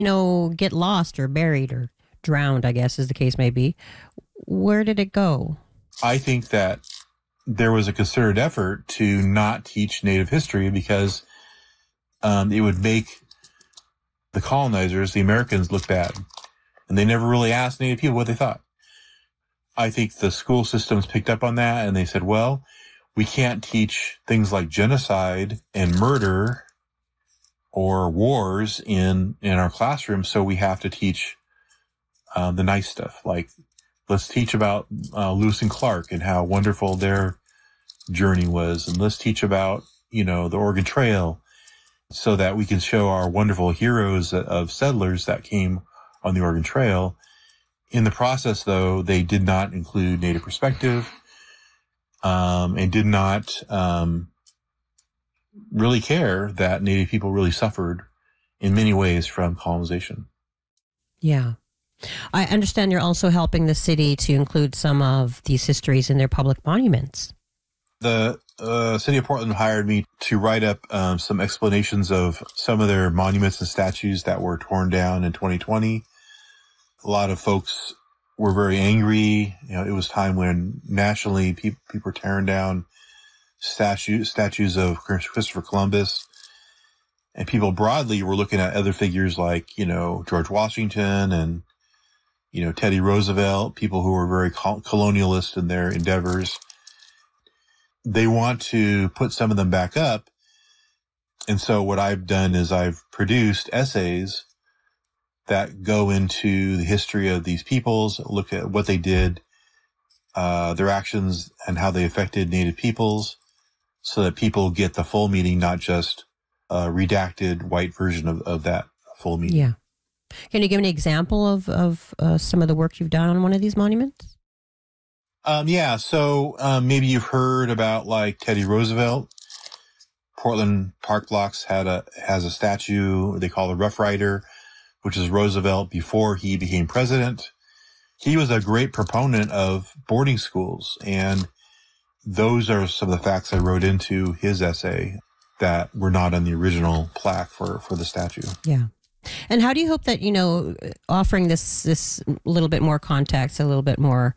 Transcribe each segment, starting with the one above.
get lost or buried or drowned, I guess, as the case may be. Where did it go? I think that there was a concerted effort to not teach Native history because it would make the colonizers, the Americans, look bad. And they never really asked Native people what they thought. I think the school systems picked up on that and they said, well, we can't teach things like genocide and murder or wars in our classroom, so we have to teach the nice stuff. Like, let's teach about Lewis and Clark and how wonderful their journey was. And let's teach about, the Oregon Trail so that we can show our wonderful heroes of settlers that came on the Oregon Trail. In the process, though, they did not include Native perspective and did not really care that Native people really suffered in many ways from colonization. Yeah. I understand you're also helping the city to include some of these histories in their public monuments. The city of Portland hired me to write up some explanations of some of their monuments and statues that were torn down in 2020. A lot of folks were very angry. It was time when nationally people were tearing down statues of Christopher Columbus. And people broadly were looking at other figures like, George Washington and, Teddy Roosevelt, people who were very colonialist in their endeavors. They want to put some of them back up. And so what I've done is I've produced essays that go into the history of these peoples, look at what they did, their actions and how they affected Native peoples, so that people get the full meaning, not just a redacted white version of that full meaning. Yeah. Can you give an example of some of the work you've done on one of these monuments? Yeah. So maybe you've heard about like Teddy Roosevelt. Portland Park Blocks has a statue they call the Rough Rider, which is Roosevelt before he became president. He was a great proponent of boarding schools, and those are some of the facts I wrote into his essay that were not on the original plaque for the statue. Yeah. And how do you hope that, offering this little bit more context, a little bit more,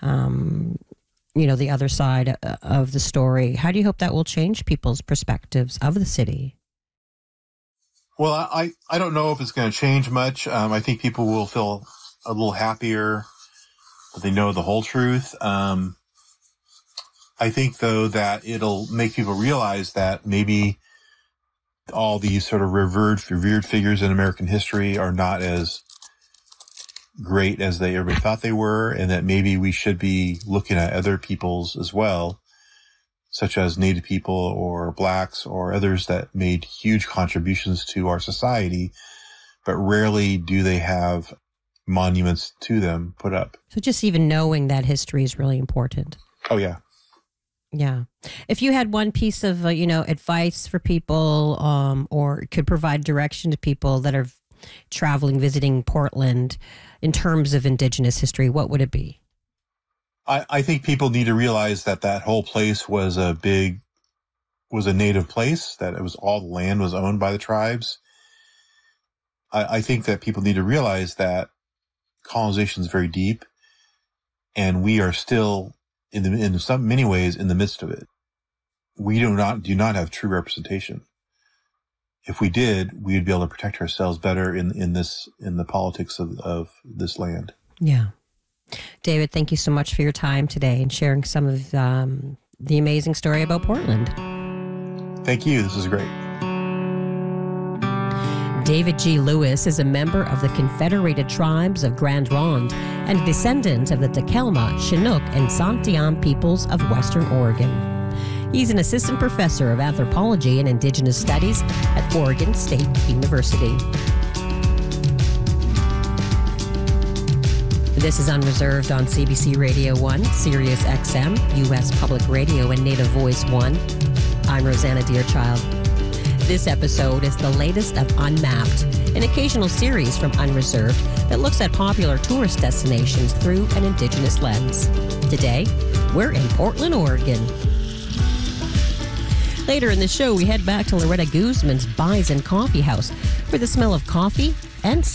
the other side of the story, how do you hope that will change people's perspectives of the city? Well, I don't know if it's going to change much. I think people will feel a little happier that they know the whole truth. I think, though, that it'll make people realize that maybe all these sort of revered figures in American history are not as great as everybody thought they were, and that maybe we should be looking at other peoples as well, such as Native people or Blacks or others that made huge contributions to our society, but rarely do they have monuments to them put up. So just even knowing that history is really important. Oh, yeah. Yeah. If you had one piece of, advice for people or could provide direction to people that are traveling, visiting Portland in terms of Indigenous history, what would it be? I think people need to realize that whole place was a native place, that it was all the land was owned by the tribes. I think that people need to realize that colonization is very deep, and we are still in many ways in the midst of it. We do not have true representation. If we did, we would be able to protect ourselves better in the politics of this land. Yeah. David, thank you so much for your time today and sharing some of the amazing story about Portland. Thank you. This is great. David G. Lewis is a member of the Confederated Tribes of Grand Ronde and a descendant of the Takelma, Chinook, and Santiam peoples of Western Oregon. He's an assistant professor of anthropology and Indigenous studies at Oregon State University. This is Unreserved on CBC Radio 1, Sirius XM, U.S. Public Radio, and Native Voice 1. I'm Rosanna Deerchild. This episode is the latest of Unmapped, an occasional series from Unreserved that looks at popular tourist destinations through an Indigenous lens. Today, we're in Portland, Oregon. Later in the show, we head back to Loretta Guzman's Bison Coffee House, where the smell of coffee and